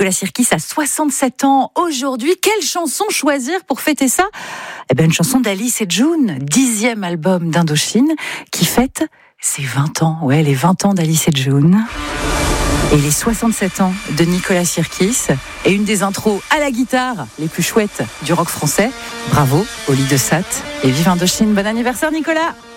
Nicolas Sirkis a 67 ans aujourd'hui. Quelle chanson choisir pour fêter ça ? Une chanson d'Alice et June, 10e album d'Indochine, qui fête ses 20 ans. Ouais, les 20 ans d'Alice et June. Et les 67 ans de Nicolas Sirkis. Et une des intros à la guitare les plus chouettes du rock français. Bravo, Oli de Sat. Et vive Indochine. Bon anniversaire, Nicolas!